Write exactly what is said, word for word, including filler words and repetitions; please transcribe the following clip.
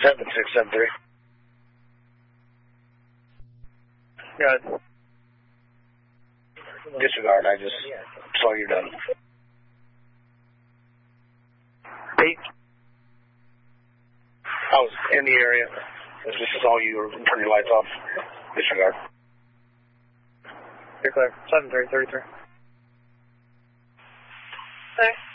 seven six seven three. Good. Disregard, I just saw you done. Eight. I was in the area. This is all you. Turn your lights off. Disregard. You're clear. seven three thirty-three. Clear.